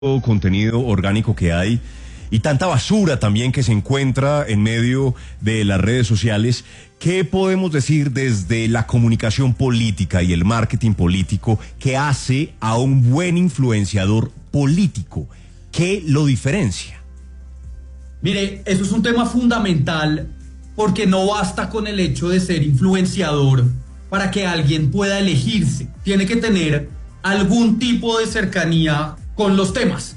contenido orgánico que hay y tanta basura también que se encuentra en medio de las redes sociales, ¿qué podemos decir desde la comunicación política y el marketing político que hace a un buen influenciador político? ¿Qué lo diferencia? Mire, eso es un tema fundamental porque no basta con el hecho de ser influenciador para que alguien pueda elegirse. Tiene que tener algún tipo de cercanía con los temas.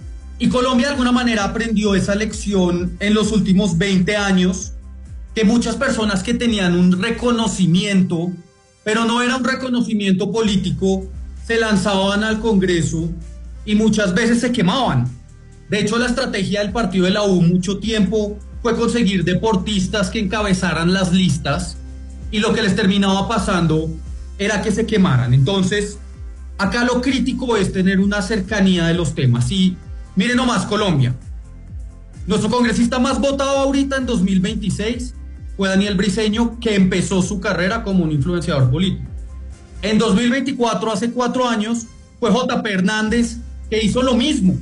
Y Colombia de alguna manera aprendió esa lección en los últimos 20 años, que muchas personas que tenían un reconocimiento, pero no era un reconocimiento político, se lanzaban al Congreso y muchas veces se quemaban. De hecho, la estrategia del partido de la U mucho tiempo fue conseguir deportistas que encabezaran las listas y lo que les terminaba pasando era que se quemaran. Entonces, acá lo crítico es tener una cercanía de los temas. Y miren nomás Colombia. Nuestro congresista más votado ahorita en 2026 fue Daniel Briceño, que empezó su carrera como un influenciador político. En 2024, hace 4 años, fue J.P. Hernández, que hizo lo mismo.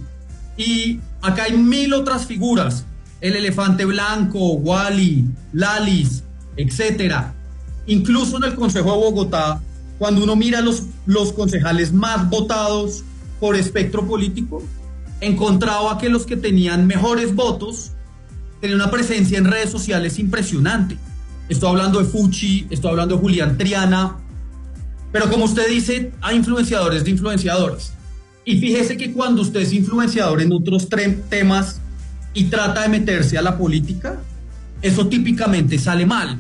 Y acá hay 1000 otras figuras. El Elefante Blanco, Wally, Lalis, etcétera. Incluso en el Consejo de Bogotá, cuando uno mira los concejales más votados por espectro político, encontraba que los que tenían mejores votos tenían una presencia en redes sociales impresionante. Estoy hablando de Fuchi, estoy hablando de Julián Triana, pero como usted dice, hay influenciadores de influenciadores. Y fíjese que cuando usted es influenciador en otros temas y trata de meterse a la política, eso típicamente sale mal.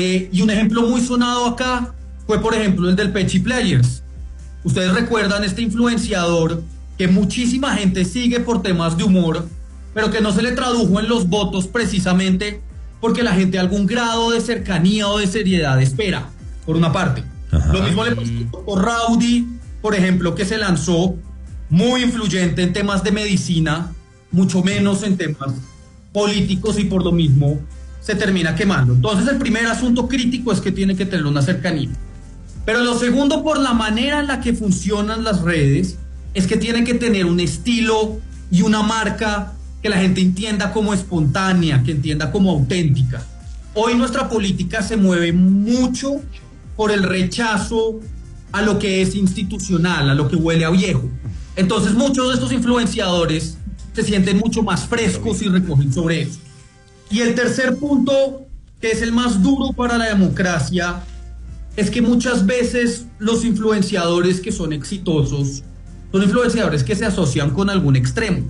Y un ejemplo muy sonado acá fue, por ejemplo, el del Pechi Players. Ustedes recuerdan este influenciador que muchísima gente sigue por temas de humor, pero que no se le tradujo en los votos precisamente porque la gente algún grado de cercanía o de seriedad espera, por una parte. Ajá. Lo mismo le pasó con Rowdy, por ejemplo, que se lanzó muy influyente en temas de medicina, mucho menos en temas políticos y por lo mismo se termina quemando. Entonces el primer asunto crítico es que tiene que tener una cercanía. Pero lo segundo, por la manera en la que funcionan las redes, es que tienen que tener un estilo y una marca que la gente entienda como espontánea, que entienda como auténtica. Hoy nuestra política se mueve mucho por el rechazo a lo que es institucional, a lo que huele a viejo. Entonces muchos de estos influenciadores se sienten mucho más frescos y recogen sobre eso. Y el tercer punto, que es el más duro para la democracia, es que muchas veces los influenciadores que son exitosos son influenciadores que se asocian con algún extremo.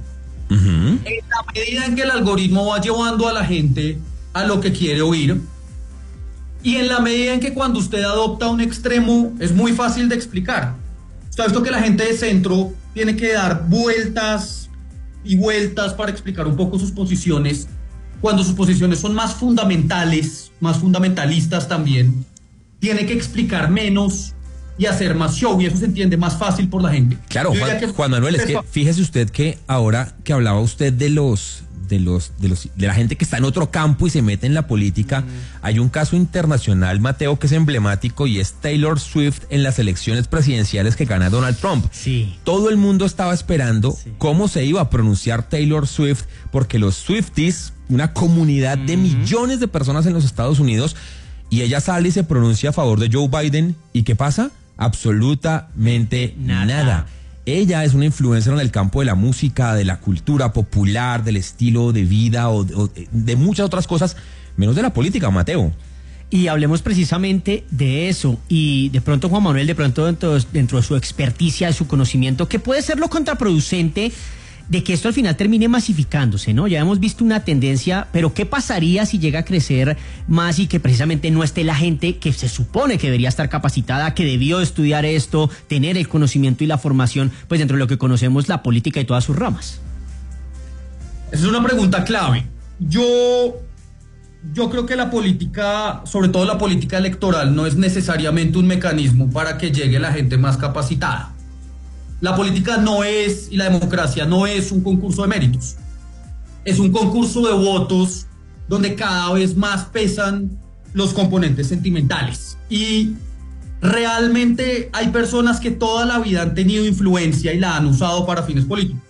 En la medida en que el algoritmo va llevando a la gente a lo que quiere oír, y en la medida en que cuando usted adopta un extremo es muy fácil de explicar. Usted ha visto que la gente de centro tiene que dar vueltas y vueltas para explicar un poco sus posiciones, cuando sus posiciones son más fundamentales, más fundamentalistas también, tiene que explicar menos y hacer más show, y eso se entiende más fácil por la gente. Claro, Juan Manuel, es que fíjese usted que ahora que hablaba usted de la gente que está en otro campo y se mete en la política, hay un caso internacional, Mateo, que es emblemático, y es Taylor Swift en las elecciones presidenciales que gana Donald Trump. Sí. Todo el mundo estaba esperando cómo se iba a pronunciar Taylor Swift, porque los Swifties, una comunidad de millones de personas en los Estados Unidos, y ella sale y se pronuncia a favor de Joe Biden, ¿y qué pasa? Absolutamente nada. Ella es una influencer en el campo de la música, de la cultura popular, del estilo de vida o de muchas otras cosas, menos de la política, Mateo. Y hablemos precisamente de eso. Y de pronto, Juan Manuel, dentro de su experticia, de su conocimiento, ¿qué puede ser lo contraproducente de que esto al final termine masificándose, ¿no? Ya hemos visto una tendencia, pero ¿qué pasaría si llega a crecer más y que precisamente no esté la gente que se supone que debería estar capacitada, que debió estudiar esto, tener el conocimiento y la formación, pues dentro de lo que conocemos la política y todas sus ramas? Esa es una pregunta clave. Yo creo que la política, sobre todo la política electoral, no es necesariamente un mecanismo para que llegue la gente más capacitada. La política no es, y la democracia no es un concurso de méritos. Es un concurso de votos donde cada vez más pesan los componentes sentimentales. Y realmente hay personas que toda la vida han tenido influencia y la han usado para fines políticos.